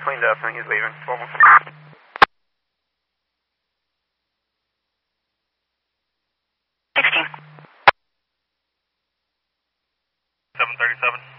Cleaned up and he's leaving. 12 16. 737.